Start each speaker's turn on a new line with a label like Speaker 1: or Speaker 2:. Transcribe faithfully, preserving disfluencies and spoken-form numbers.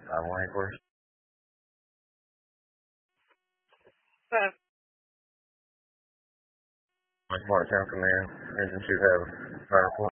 Speaker 1: I'm Langley.
Speaker 2: Uh,
Speaker 1: Martin Town Command. Engine should have fire report.